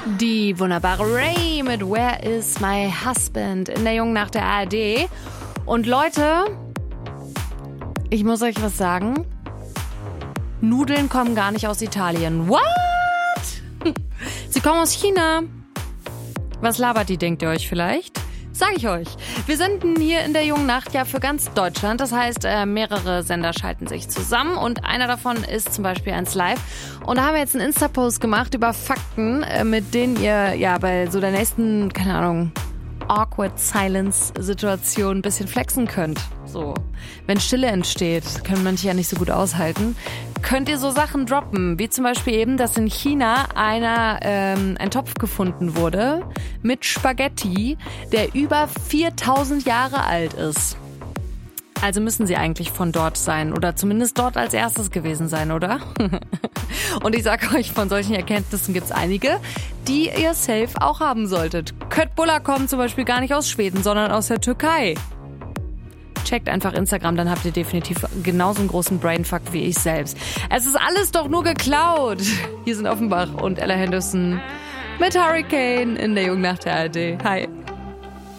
Die wunderbare Ray mit Where is my husband in der Jungen Nacht der ARD. Und Leute, ich muss euch was sagen. Nudeln kommen gar nicht aus Italien. What? Sie kommen aus China. Was labert die, denkt ihr euch vielleicht? Sag ich euch. Wir senden hier in der Jungen Nacht ja für ganz Deutschland. Das heißt, mehrere Sender schalten sich zusammen und einer davon ist zum Beispiel 1 Live. Und da haben wir jetzt einen Insta-Post gemacht über Fakten, mit denen ihr ja bei so der nächsten, keine Ahnung, awkward Silence-Situation ein bisschen flexen könnt. So, wenn Stille entsteht, können manche ja nicht so gut aushalten. Könnt ihr so Sachen droppen, wie zum Beispiel eben, dass in China ein Topf gefunden wurde mit Spaghetti, der über 4000 Jahre alt ist. Also müssen sie eigentlich von dort sein oder zumindest dort als erstes gewesen sein, oder? Und ich sage euch, von solchen Erkenntnissen gibt's einige, die ihr safe auch haben solltet. Köttbullar kommt zum Beispiel gar nicht aus Schweden, sondern aus der Türkei. Checkt einfach Instagram, dann habt ihr definitiv genauso einen großen Brainfuck wie ich selbst. Es ist alles doch nur geklaut. Hier sind Offenbach und Ella Henderson mit Hurricane in der Jungen Nacht der ARD. Hi.